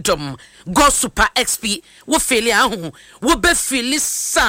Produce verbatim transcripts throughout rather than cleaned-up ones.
chidom go super X P wo feli ahu wo be feli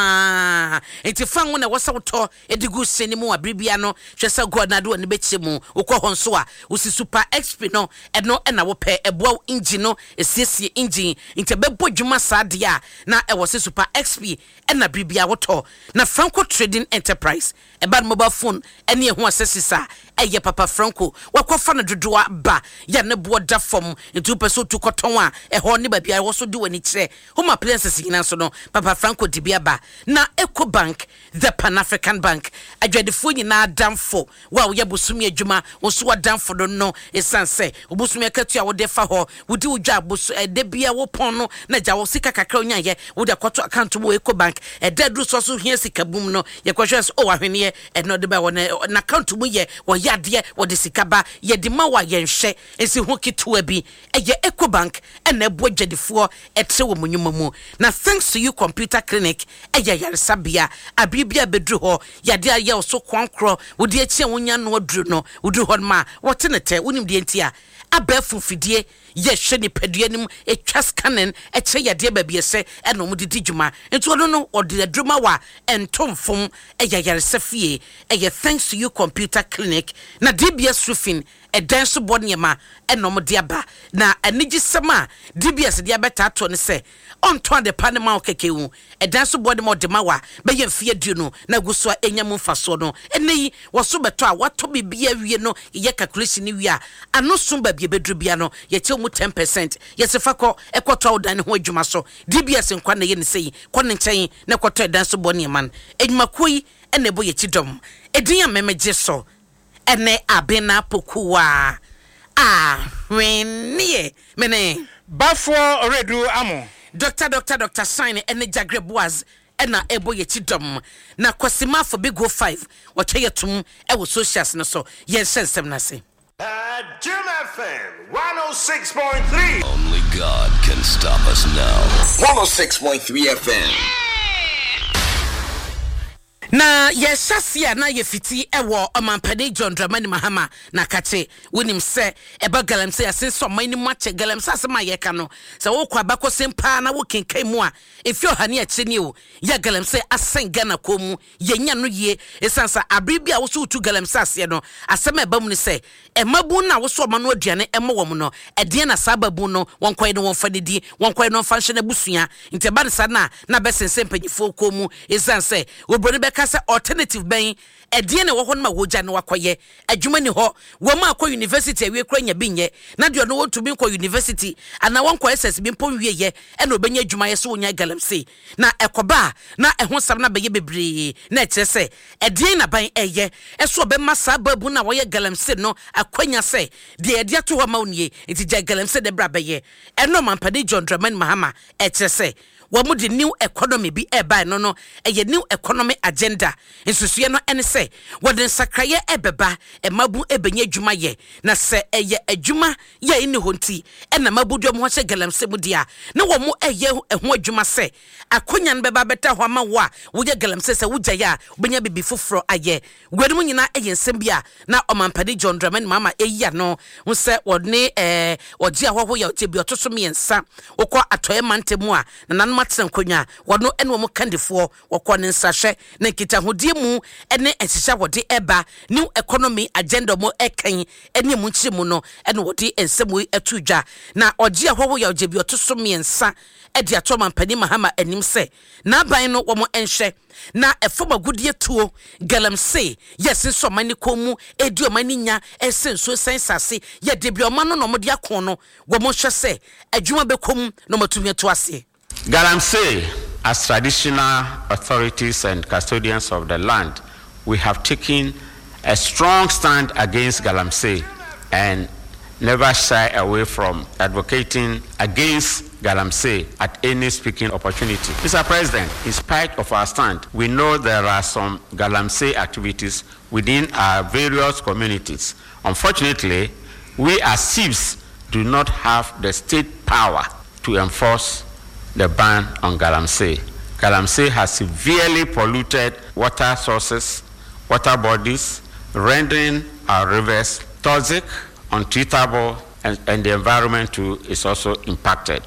sa enti fanwo na wasa woto edigu seni mu abribia no hwese god na do ne beche mu ukọ honso a wo si super X P no eno na wo pe eboa engine no esiesie engine enti bebo dwuma saade a na e wo se super X P na bribia woto na Franco Trading Enterprise e bad mobile phone ene ehu asesisa eye papa Franco wakofa na dodoa ba ya ne bo da fom enti peso tu koton a e ho ne ba bia wo so di wani kire home appliances nyina so no papa Franco dibia ba na Eco Bank the Pan African Bank adwadefo nyina damfo wa wo yebosumi adwuma wo so wadamfo do no esanse obosumi akatu a wo de fa ho wo di udwa aboso e de bia wo pon no na ja wo sika kakra onya ye wo de kwato account wo Eco Bank e de do so so hia sika bum no ye kwahwe o ahwene e no de ba wo na account mu ye wo yade wo de sika ba ye de ma wa ye nhwe esi ho kitoa bi e ye Eco Bank e na ebo adwadefo e tre wo munyuma mu na thanks to you computer clinic e ye yaresabia abribia bedru ho yade aye so kwankro wo de achia wonya no adru no wodru ho ma wotenete wonim de ntia abafu fidie ye hwe ni paduanim etwa scanning e che yade ba biese e no mudidi djuma ento no no ode adruma wa entomfom e yayaresa fie e ye thanks to you computer clinic na D B S roofing e dance board nyema e no mo de aba na anigisema D B S de abeta to ne se onto de panema okekewu e dance board mo de mawa be ye fie du no na guso enyam mfaso no eneyi wo so beto a wato bibia wie no ye calculation ni wi a ano so ba bia bedru bia no ye che mu ten percent yesefa ko ekoto odan ho adwuma so D B S nkwa na ye ne sei ko ne nchen na ekoto dance board nyema no edwuma koi ene bo ye chidom edin amemeje so ene abena pokuwa ah wenie mene bafo redu amo doctor doctor doctor sign ene jagre boaz ena ebo ye chidom na kwasima for big go five wache yetum e wo socials no so ye sensem na se Jim F M one oh six point three. Only God can stop us now. one oh six point three F M. Na ye shasia na ye fiti ewo omampade John Dramani Mahama na kache wonim se eba galamse asenso mani mache galamse asema ye ka no se wo kwa bako sempa na wo kenkan mu a efi ohane ache ni o ya galamse asen Ghana komu ye nya no ye esansa abribia wo so utu galamse ase no asema eba mu ne se emabu na wo so ma no aduane emo wo mu no ede na sababu no won kwai no won fadidi won kwai no fanhye na busua nteba ne sa na na besense mpanyifo komu esanse wo broni be kasa alternative ben edie ne wo ho na woja ne wakoye adwuma ni ho wo ma akọ university awie kura nya binye na de no wotumi nkọ university ana won kọ S S B mpon wie ye e na obenya adwuma ye so wonya galamsey na ekoba na ehon sam na beye bebre na ekyese edie na ban eye eso be masa babu na wo ye galamsey no akwanya se de edie to ho ma onie enti ja galamsey de bra beye eno mampade John Dramani Mahama ekyese wamu di new economy bi eba no no eye new economy agenda nsusuye no ene se wode nsakraye ebeba emabu ebenye adwuma ye na se eye adwuma ye ini honti ena mabudu mo hye galamse mu dia na wo mu eye eho adwuma se akonya no beba beta ho ama wo a wo ye galamse se wo gya ya obenya bibi foforo aye gwadum nyina eye nsem bia na omampade John Dramani Mahama eya no wo se wodne eh oje ahwo ya ote bi otoso miensa wokọ atoye mantemu a na matsen konya wono ene wo mo kandefo wokọ ne nsahwe na kita hodie mu ene ehihya wode eba new economy agenda mo ekan ene mu nchi mu no ene wode ensemu etudwa na oje ahwo ya oje bi otoso miensa edi atoma mpani Mahama anim se na ban no wo mo enhwe na efoma gudie tuo galamsey yes so mani komu edi o mani nya esenso sensase ye de bi o ma no no mo de akon no wo mo hwe se adwuma bekom no matumi to ase galamsey. As traditional authorities and custodians of the land, we have taken a strong stand against galamsey and never shy away from advocating against galamsey at any speaking opportunity. Mister President, in spite of our stand, we know there are some galamsey activities within our various communities. Unfortunately, we as chiefs do not have the state power to enforce the ban on galamsey. Galamsey has severely polluted water sources, water bodies, rendering our rivers toxic, untreatable, and, and the environment too is also impacted.